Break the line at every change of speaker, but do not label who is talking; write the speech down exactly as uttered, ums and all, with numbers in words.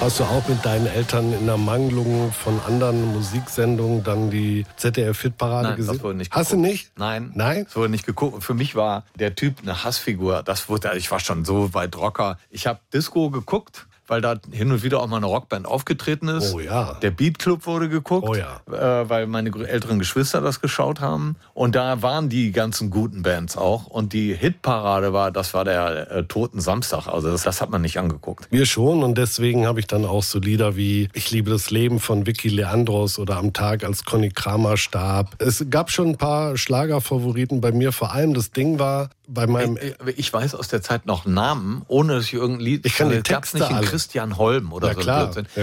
Hast du auch mit deinen Eltern in der Mangelung von anderen Musiksendungen dann die Z D F-Hitparade
Nein,
gesehen?
das wurde nicht
Hast du
geguckt.
nicht?
Nein,
Nein?
das wurde nicht geguckt. Für mich war der Typ eine Hassfigur. Das wurde, ich war schon so weit Rocker. Ich habe Disco geguckt, weil da hin und wieder auch mal eine Rockband aufgetreten ist.
Oh ja.
Der Beat Club wurde geguckt,
Oh ja.
äh, weil meine älteren Geschwister das geschaut haben. Und da waren die ganzen guten Bands auch. Und die Hitparade war, das war der äh, Toten Samstag. Also das, das hat man nicht angeguckt.
Wir schon, und deswegen habe ich dann auch so Lieder wie Ich liebe das Leben von Vicky Leandros oder Am Tag, als Conny Kramer starb. Es gab schon ein paar Schlagerfavoriten bei mir. Vor allem das Ding war bei meinem...
Ich, ich weiß aus der Zeit noch Namen, ohne dass ich irgendein Lied...
Ich kann die
gab's
Texte
nicht in
alle.
Christian Holm oder
Ja,
so.
klar.
Blödsinn.